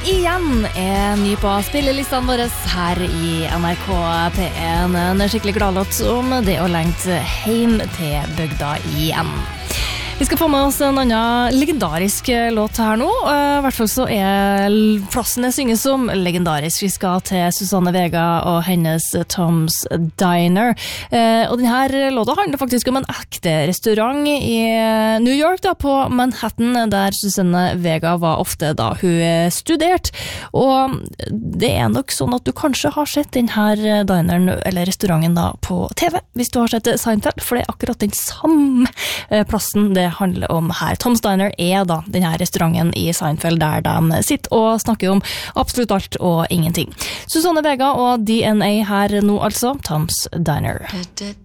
igjen ny på spillelistene våre her i NRK P1. En skikkelig gladlåt om det å lengte hjem til bygda igjen. Vi skal få med oss en annen legendarisk låt her nå. I hvert fall så plassen jeg synger som legendarisk. Vi skal til Susanne Vega og hennes Tom's Diner. Og denne låta handler faktisk om en ekte restaurant i New York, da, på Manhattan, der Susanne Vega var ofte da hun studerte. Og det nok sånn at du kanskje har sett denne dineren, eller restauranten da, på TV, hvis du har sett Seinfeld, for det akkurat den samme plassen det handler om her. Tom's Diner da denne restauranten i Seinfeld der de sitter og snakker om absolutt alt og ingenting. Susanne Vega og DNA her nå altså, Tom's Diner.